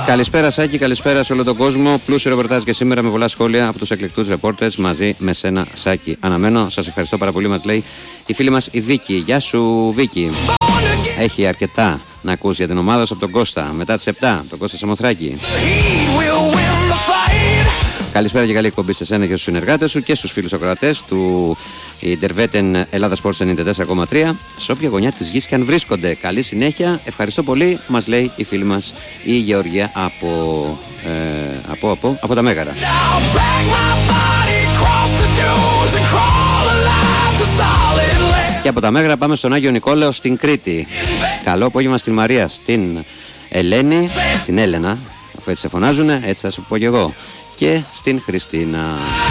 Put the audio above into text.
Καλησπέρα Σάκη, καλησπέρα σε όλο τον κόσμο. Πλούσιο ρεπορτάζ και σήμερα με πολλά σχόλια από τους εκλεκτούς ρεπόρτες μαζί με σένα Σάκη. Αναμένω, σας ευχαριστώ πάρα πολύ, μας λέει η φίλη μας η Βίκη. Γεια σου Βίκη. Έχει αρκετά να ακούσει για την ομάδα σου από τον Κώστα. Μετά τις 7, τον Κώστα Σαμοθράκη. Καλησπέρα και καλή εκπομπή σε σένα και στους συνεργάτες σου και στους φίλους ακροατές του Ιντερβέτεν Ελλάδα Sports 94,3 σε όποια γωνιά της γης και αν βρίσκονται. Καλή συνέχεια, ευχαριστώ πολύ, μας λέει η φίλη μας η Γεωργία από τα Μέγαρα. Και από τα Μέγαρα πάμε στον Άγιο Νικόλαο στην Κρήτη. Καλό απόγευμα στην Μαρία, στην Ελένη, στην Έλενα, αφού έτσι σε φωνάζουνε, έτσι θα σου πω και εγώ, και στην Χριστίνα.